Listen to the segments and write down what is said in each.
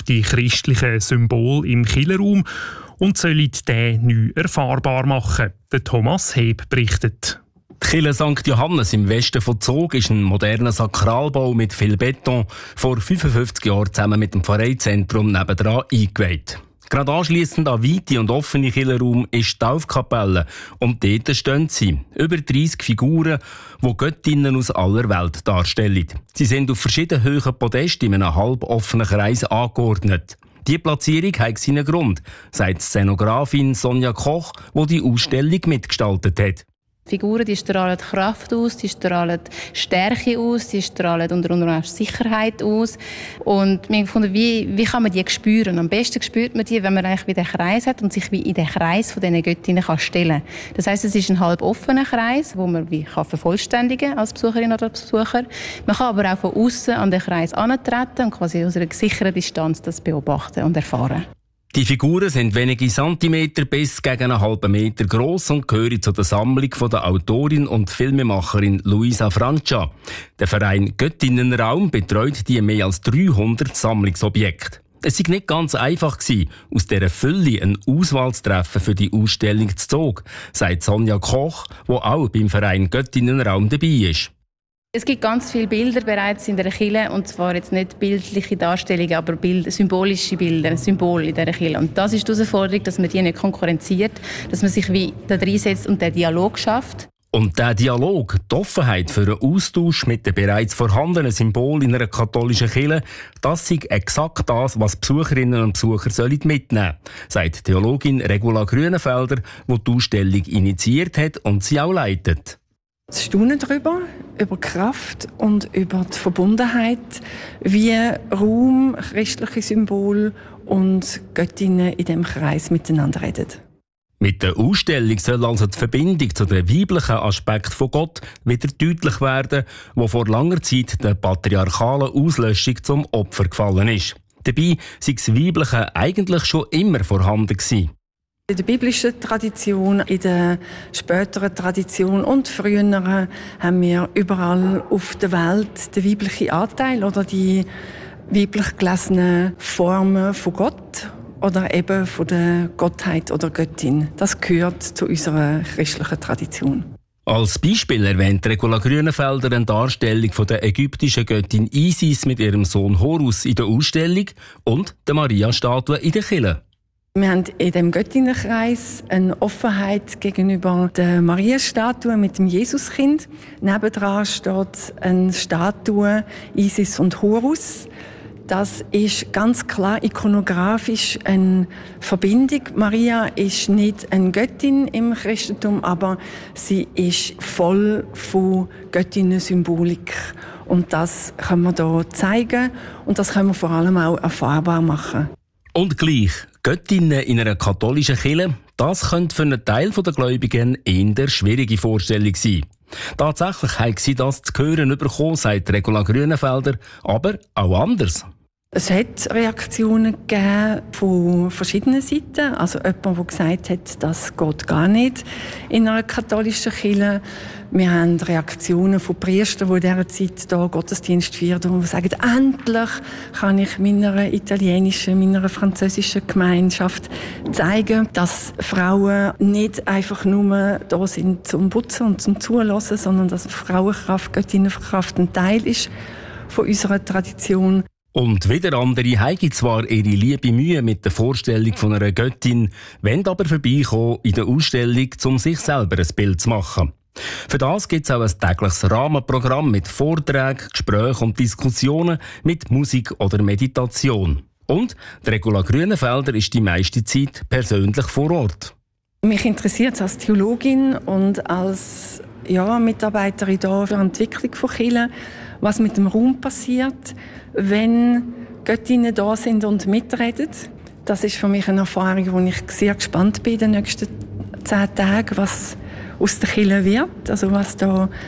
die christlichen Symbole im Kirchenraum und sollen den neu erfahrbar machen. Der Thomas Heb berichtet. Die Kirche St. Johannes im Westen von Zug ist ein moderner Sakralbau mit viel Beton, vor 55 Jahren zusammen mit dem Pfarreizentrum nebendran eingeweiht. Gerade anschliessend an weite und offene Kirchenraum ist die Taufkapelle und dort stehen sie. Über 30 Figuren, die Göttinnen aus aller Welt darstellen. Sie sind auf verschiedenen hohen Podesten in einem halboffenen Kreis angeordnet. Die Platzierung hat seinen Grund, sagt die Szenografin Sonja Koch, die die Ausstellung mitgestaltet hat. Die Figuren, die strahlen Kraft aus, die strahlen Stärke aus, die strahlen unter anderem auch Sicherheit aus. Und wir haben gefunden, wie kann man die spüren? Am besten spürt man die, wenn man eigentlich wie den Kreis hat und sich wie in den Kreis von diesen Göttinnen stellen kann. Das heisst, es ist ein halb offener Kreis, wo man wie vervollständigen kann als Besucherin oder Besucher. Man kann aber auch von außen an den Kreis herantreten und quasi aus einer gesicherten Distanz das beobachten und erfahren. Die Figuren sind wenige Zentimeter bis gegen einen halben Meter gross und gehören zu der Sammlung von der Autorin und Filmemacherin Luisa Francia. Der Verein Göttinnenraum betreut die mehr als 300 Sammlungsobjekte. Es war nicht ganz einfach, aus dieser Fülle eine Auswahl zu treffen für die Ausstellung zu Zug, sagt Sonja Koch, die auch beim Verein Göttinnenraum dabei ist. Es gibt ganz viele Bilder bereits in der Kirche, und zwar jetzt nicht bildliche Darstellungen, aber symbolische Bilder, Symbole in der Kirche. Und das ist die Herausforderung, dass man die nicht konkurrenziert, dass man sich wie da reinsetzt und den Dialog schafft. Und dieser Dialog, die Offenheit für einen Austausch mit den bereits vorhandenen Symbolen in einer katholischen Kirche, das ist exakt das, was Besucherinnen und Besucher mitnehmen sollen, sagt Theologin Regula Grünenfelder, die die Ausstellung initiiert hat und sie auch leitet. Das Staunen darüber, über die Kraft und über die Verbundenheit, wie Raum, christliche Symbole und Göttinnen in diesem Kreis miteinander reden. Mit der Ausstellung soll also die Verbindung zu den weiblichen Aspekten von Gott wieder deutlich werden, wo vor langer Zeit der patriarchalen Auslöschung zum Opfer gefallen ist. Dabei sei das Weibliche eigentlich schon immer vorhanden gewesen. In der biblischen Tradition, in der späteren Tradition und früheren haben wir überall auf der Welt den weiblichen Anteil oder die weiblich gelesenen Formen von Gott oder eben von der Gottheit oder Göttin. Das gehört zu unserer christlichen Tradition. Als Beispiel erwähnt Regula Grünenfelder eine Darstellung von der ägyptischen Göttin Isis mit ihrem Sohn Horus in der Ausstellung und der Maria-Statue in der Kirche. Wir haben in diesem Göttinnenkreis eine Offenheit gegenüber der Maria-Statue mit dem Jesuskind. Nebendran steht eine Statue Isis und Horus. Das ist ganz klar ikonografisch eine Verbindung. Maria ist nicht eine Göttin im Christentum, aber sie ist voll von Göttinnen-Symbolik. Und das können wir hier zeigen und das können wir vor allem auch erfahrbar machen. Und gleich, Göttinnen in einer katholischen Kirche, das könnte für einen Teil der Gläubigen eher schwierige Vorstellung sein. Tatsächlich haben sie das zu hören bekommen, sagt Regula Grünenfelder, aber auch anders. Es hat Reaktionen gegeben von verschiedenen Seiten. Also jemand, der gesagt hat, das geht gar nicht in einer katholischen Kirche. Wir haben Reaktionen von Priestern, die in dieser Zeit hier Gottesdienst feiern und sagen, endlich kann ich meiner italienischen, meiner französischen Gemeinschaft zeigen, dass Frauen nicht einfach nur da sind zum Putzen und zum Zuhören, sondern dass Frauenkraft, Göttinnenkraft ein Teil ist von unserer Tradition. Und wieder andere haben zwar ihre liebe Mühe mit der Vorstellung von einer Göttin, wollen aber vorbeikommen in der Ausstellung, um sich selber ein Bild zu machen. Für das gibt es auch ein tägliches Rahmenprogramm mit Vorträgen, Gesprächen und Diskussionen mit Musik oder Meditation. Und die Regula Grünenfelder ist die meiste Zeit persönlich vor Ort. Mich interessiert es als Theologin und als Mitarbeiterin da für die Entwicklung von Kirchen, was mit dem Raum passiert, wenn Göttinnen da sind und mitreden. Das ist für mich eine Erfahrung, wo ich sehr gespannt bin in den nächsten 10 Tagen, was aus der Kirche wird, also was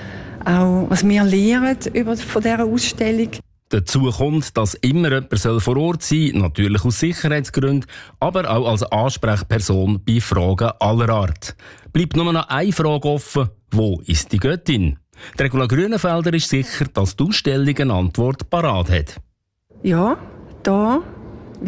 wir lernen von dieser Ausstellung. Dazu kommt, dass immer jemand vor Ort sein soll, natürlich aus Sicherheitsgründen, aber auch als Ansprechperson bei Fragen aller Art. Bleibt nur noch eine Frage offen: Wo ist die Göttin? Die Regula Grünenfelder ist sicher, dass die Ausstellung eine Antwort parat hat. Ja, da